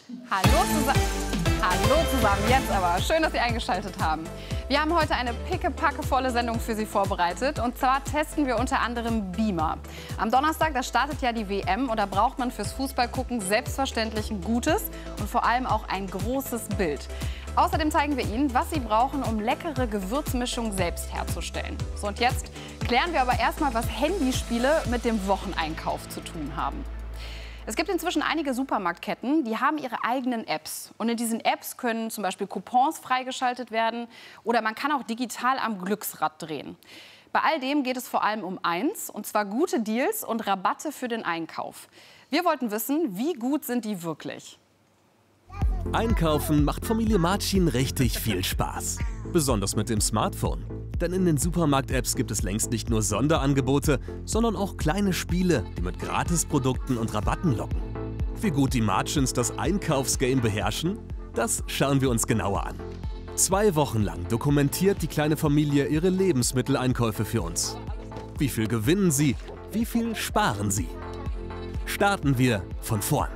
Hallo zusammen, jetzt aber. Schön, dass Sie eingeschaltet haben. Wir haben heute eine pickepackevolle Sendung für Sie vorbereitet. Und zwar testen wir unter anderem Beamer. Am Donnerstag, da startet ja die WM. Und da braucht man fürs Fußballgucken selbstverständlich ein gutes und vor allem auch ein großes Bild. Außerdem zeigen wir Ihnen, was Sie brauchen, um leckere Gewürzmischungen selbst herzustellen. So, und jetzt klären wir aber erstmal, was Handyspiele mit dem Wocheneinkauf zu tun haben. Es gibt inzwischen einige Supermarktketten, die haben ihre eigenen Apps. Und in diesen Apps können zum Beispiel Coupons freigeschaltet werden oder man kann auch digital am Glücksrad drehen. Bei all dem geht es vor allem um eins, und zwar gute Deals und Rabatte für den Einkauf. Wir wollten wissen, wie gut sind die wirklich? Einkaufen macht Familie Marcin richtig viel Spaß. Besonders mit dem Smartphone. Denn in den Supermarkt-Apps gibt es längst nicht nur Sonderangebote, sondern auch kleine Spiele, die mit Gratisprodukten und Rabatten locken. Wie gut die Marcins das Einkaufsgame beherrschen, das schauen wir uns genauer an. 2 Wochen lang dokumentiert die kleine Familie ihre Lebensmitteleinkäufe für uns. Wie viel gewinnen sie? Wie viel sparen sie? Starten wir von vorn.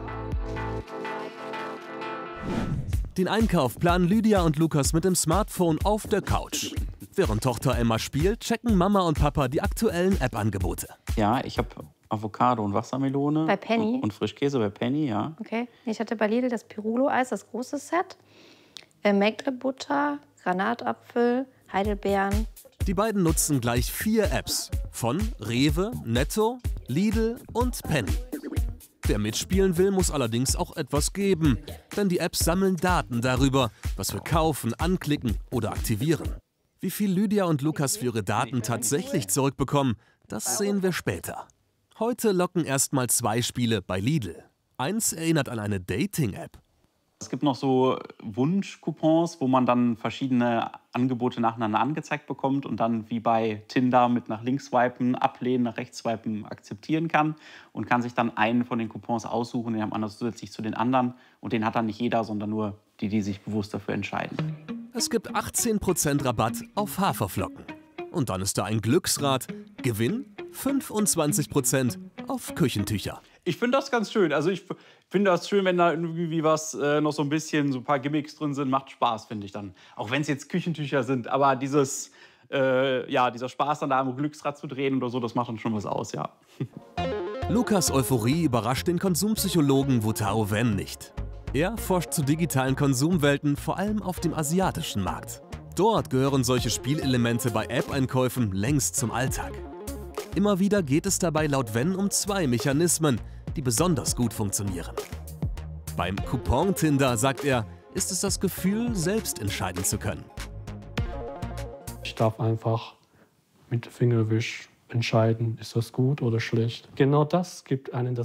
Den Einkauf planen Lydia und Lukas mit dem Smartphone auf der Couch. Während Tochter Emma spielt, checken Mama und Papa die aktuellen App-Angebote. Ja, ich habe Avocado und Wassermelone. Bei Penny? Und Frischkäse bei Penny, ja. Okay. Ich hatte bei Lidl das Pirulo-Eis, das große Set. Maigret-Butter, Granatapfel, Heidelbeeren. Die beiden nutzen gleich 4 Apps. Von Rewe, Netto, Lidl und Penny. Wer mitspielen will, muss allerdings auch etwas geben. Denn die Apps sammeln Daten darüber, was wir kaufen, anklicken oder aktivieren. Wie viel Lydia und Lukas für ihre Daten tatsächlich zurückbekommen, das sehen wir später. Heute locken erstmal 2 Spiele bei Lidl. Eins erinnert an eine Dating-App. Es gibt noch so Wunschcoupons, wo man dann verschiedene Angebote nacheinander angezeigt bekommt und dann wie bei Tinder mit nach links swipen, ablehnen, nach rechts swipen akzeptieren kann und kann sich dann einen von den Coupons aussuchen, den hat man zusätzlich zu den anderen und den hat dann nicht jeder, sondern nur die, die sich bewusst dafür entscheiden. Es gibt 18% Rabatt auf Haferflocken. Und dann ist da ein Glücksrad. Gewinn 25% auf Küchentücher. Ich finde das ganz schön. Also ich finde das schön, wenn da irgendwie was noch so ein bisschen, so ein paar Gimmicks drin sind. Macht Spaß, finde ich dann. Auch wenn es jetzt Küchentücher sind. Aber dieser Spaß dann da am Glücksrad zu drehen oder so, das macht dann schon was aus, ja. Lukas' Euphorie überrascht den Konsumpsychologen Wutao Wen nicht. Er forscht zu digitalen Konsumwelten, vor allem auf dem asiatischen Markt. Dort gehören solche Spielelemente bei App-Einkäufen längst zum Alltag. Immer wieder geht es dabei laut Wen um 2 Mechanismen, die besonders gut funktionieren. Beim Coupon-Tinder, sagt er, ist es das Gefühl, selbst entscheiden zu können. Ich darf einfach mit Fingerwisch entscheiden, ist das gut oder schlecht. Genau das gibt einem das